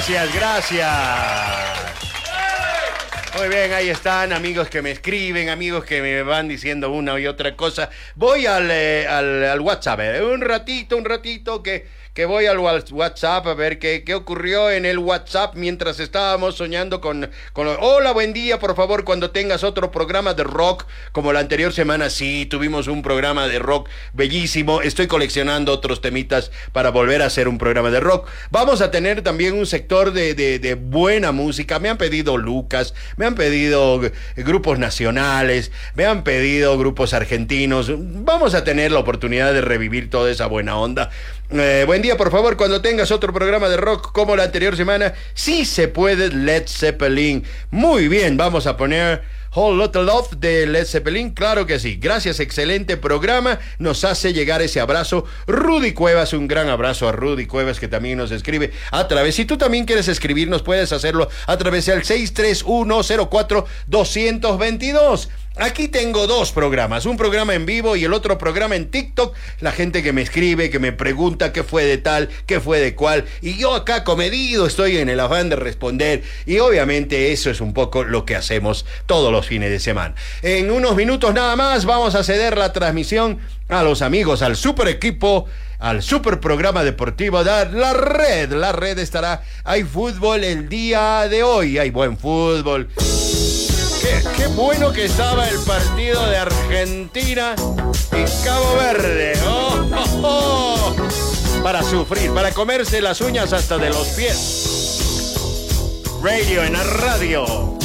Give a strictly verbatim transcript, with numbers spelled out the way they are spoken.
gracias, gracias. Muy bien, ahí están, amigos que me escriben, amigos que me van diciendo una y otra cosa. Voy al, eh, al, al WhatsApp, eh, un ratito, un ratito que... que voy al WhatsApp a ver qué, qué ocurrió en el WhatsApp mientras estábamos soñando con, con... Hola, buen día, por favor, cuando tengas otro programa de rock, como la anterior semana, sí, tuvimos un programa de rock bellísimo, estoy coleccionando otros temitas para volver a hacer un programa de rock. Vamos a tener también un sector de, de, de buena música, me han pedido Lucas, me han pedido grupos nacionales, me han pedido grupos argentinos, vamos a tener la oportunidad de revivir toda esa buena onda. Eh, buen día, por favor, cuando tengas otro programa de rock como la anterior semana, sí se puede, Led Zeppelin. Muy bien, vamos a poner Whole Lotta Love de Led Zeppelin, claro que sí. Gracias, excelente programa, nos hace llegar ese abrazo Rudy Cuevas, un gran abrazo a Rudy Cuevas que también nos escribe a través, si tú también quieres escribirnos puedes hacerlo a través del seis tres uno cero cuatro dos dos dos. Aquí tengo dos programas, un programa en vivo y el otro programa en TikTok. La gente que me escribe, que me pregunta qué fue de tal, qué fue de cual, y yo acá comedido estoy en el afán de responder, y obviamente eso es un poco lo que hacemos todos los fines de semana. En unos minutos nada más vamos a ceder la transmisión a los amigos, al super equipo, al super programa deportivo de La Red. La Red estará, hay fútbol el día de hoy, hay buen fútbol. Qué, qué bueno que estaba el partido de Argentina y Cabo Verde. Oh, oh, oh. Para sufrir, para comerse las uñas hasta de los pies. Radio en la radio.